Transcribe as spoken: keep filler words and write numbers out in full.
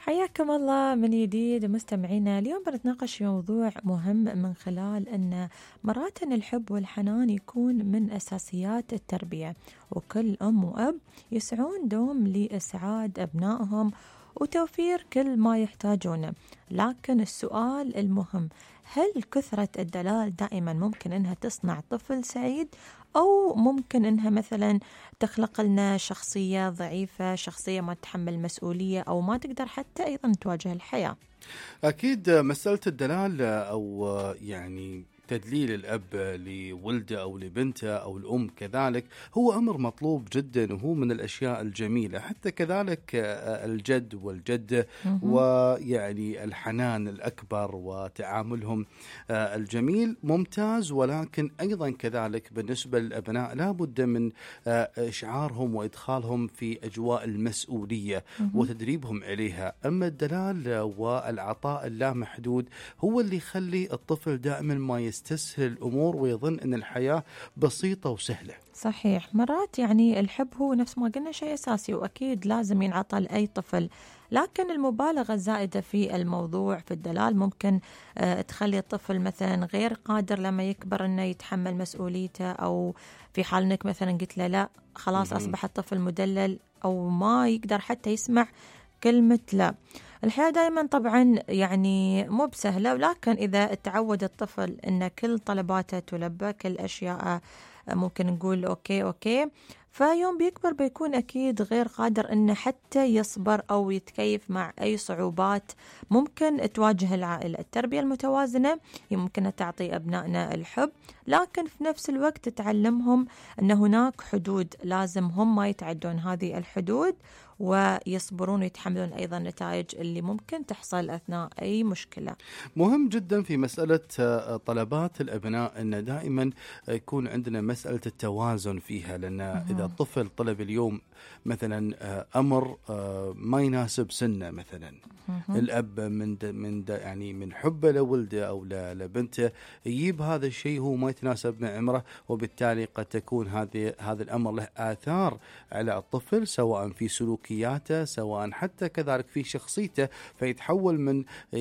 حياكم الله من جديد مستمعينا. اليوم بنتناقش في موضوع مهم من خلال أن مرات الحب والحنان يكون من أساسيات التربية، وكل أم وأب يسعون دوم لإسعاد أبنائهم وتوفير كل ما يحتاجونه. لكن السؤال المهم، هل كثرة الدلال دائما ممكن أنها تصنع طفل سعيد، أو ممكن أنها مثلا تخلق لنا شخصية ضعيفة، شخصية ما تتحمل مسؤولية أو ما تقدر حتى أيضا تواجه الحياة؟ أكيد مسألة الدلال أو يعني تدليل الأب لولده أو لبنته أو الأم كذلك هو أمر مطلوب جدا، وهو من الأشياء الجميلة. حتى كذلك الجد والجدة ويعني الحنان الأكبر وتعاملهم الجميل ممتاز، ولكن أيضا كذلك بالنسبة للأبناء لا بد من إشعارهم وإدخالهم في أجواء المسؤولية وتدريبهم عليها. أما الدلال والعطاء اللامحدود هو اللي يخلي الطفل دائما ما يستسهل الأمور ويظن أن الحياة بسيطة وسهلة. صحيح، مرات يعني الحب هو نفس ما قلنا شيء أساسي وأكيد لازم ينعطى لأي طفل، لكن المبالغة الزائدة في الموضوع في الدلال ممكن آه تخلي الطفل مثلا غير قادر لما يكبر أنه يتحمل مسؤوليته، أو في حال أنك مثلا قلت له لا خلاص أصبح الطفل مدلل، أو ما يقدر حتى يسمع كلمة لا. الحياة دائما طبعا يعني مو بسهلة، ولكن إذا تعود الطفل أن كل طلباته تلبى، كل أشياء ممكن نقول أوكي أوكي، فيوم بيكبر بيكون أكيد غير قادر أنه حتى يصبر أو يتكيف مع أي صعوبات ممكن تواجه العائلة. التربية المتوازنة يمكن تعطي أبنائنا الحب، لكن في نفس الوقت تعلمهم أن هناك حدود لازم هم ما يتعدون هذه الحدود، ويصبرون ويتحملون أيضا النتائج اللي ممكن تحصل أثناء أي مشكلة. مهم جدا في مسألة طلبات الأبناء أن دائما يكون عندنا مسألة التوازن فيها، لأن إذا الطفل طلب اليوم مثلا أمر ما يناسب سنه مثلا، الأب من دا من دا يعني من حبه لولده أو لبنته يجيب هذا الشيء هو ما يتناسب مع عمره، وبالتالي قد تكون هذه هذا الأمر له آثار على الطفل سواء في سلوكياته سواء حتى كذلك في شخصيته، فيتحول من